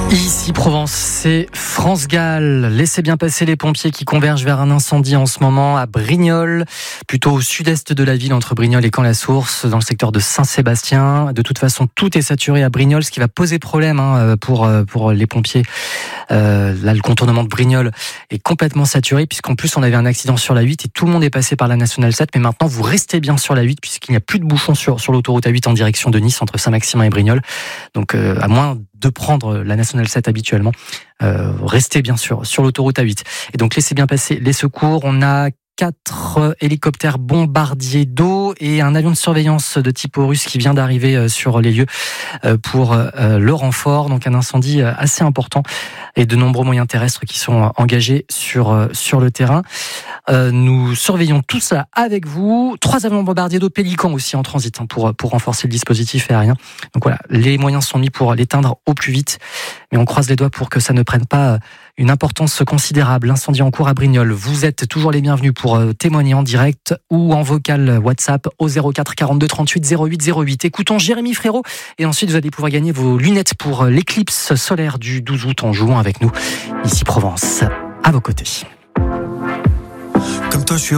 Ici Provence, c'est France Gall. Laissez bien passer les pompiers qui convergent vers un incendie en ce moment à Brignoles, plutôt au sud-est de la ville, entre Brignoles et Caen-la-Source, dans le secteur de Saint-Sébastien. De toute façon, tout est saturé à Brignoles, ce qui va poser problème pour les pompiers. Là, le contournement de Brignoles est complètement saturé, puisqu'en plus, on avait un accident sur la 8 et tout le monde est passé par la Nationale 7. Mais maintenant, vous restez bien sur la 8, puisqu'il n'y a plus de bouchons sur l'autoroute A8 en direction de Nice, entre Saint-Maximin et Brignoles. Donc, à moins de prendre la Nationale 7 habituellement, restez bien sûr sur l'autoroute A8. Et donc, laissez bien passer les secours. On a 4 hélicoptères bombardiers d'eau et un avion de surveillance de type russe qui vient d'arriver sur les lieux pour le renfort. Donc un incendie assez important et de nombreux moyens terrestres qui sont engagés sur le terrain. Nous surveillons tout ça avec vous. 3 avions bombardiers d'eau Pélican aussi en transit pour renforcer le dispositif aérien. Donc voilà, les moyens sont mis pour l'éteindre au plus vite. Mais on croise les doigts pour que ça ne prenne pas une importance considérable. L'incendie en cours à Brignoles. Vous êtes toujours les bienvenus pour témoigner en direct ou en vocal WhatsApp au 04 42 38 08 08. Écoutons Jérémy Frérot et ensuite vous allez pouvoir gagner vos lunettes pour l'éclipse solaire du 12 août en jouant avec nous. Ici Provence, à vos côtés. Comme toi, je suis